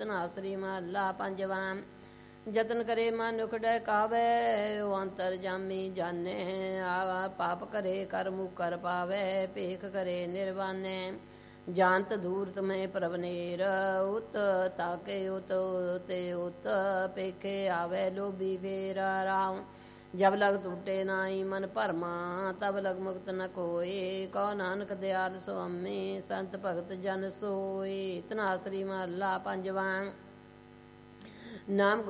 ਧਨਾਸਰੀ ਮਹੱਲਾ ਪੰਜਵਾਂ। ਜਤਨ ਕਰੇ ਮਨੁਖ ਡਹਿਕਾਵੈ, ਉਹ ਅੰਤਰ ਜਾਮੀ ਜਾਣੈ। ਆਵਾ ਪਾਪ ਕਰੇ ਕਰ ਮੁਕਰ ਪਾਵੈ, ਭੇਖ ਕਰੇ ਨਿਰਵਾਨੈ। ਜਾਨਤ ਧੂਰਤ ਮੈਂ ਪ੍ਰਵਨੇਰ, ਉਤ ਤਾਕੇ ਉਤ ਤੇ ਉਤ। ਪੇਖੇ ਆਵੈ ਲੋਭੀ ਫੇਰਾ ਰਾਮ, ਜਬ ਲਗ ਟੂਟੇ ਨਾਈ ਮਨ ਭਰਮਾ। ਤਬ ਲਗ ਮੁਕਤ ਨ ਕੋਏ, ਕਉ ਨਾਨਕ ਦਿਆਲ ਸੁਆਮੀ। ਸੰਤ ਭਗਤ ਜਨ ਸੋਏ। ਧਨਾਸਰੀ ਮਹੱਲਾ ਪੰਜਵਾਂ। ਨਾਮ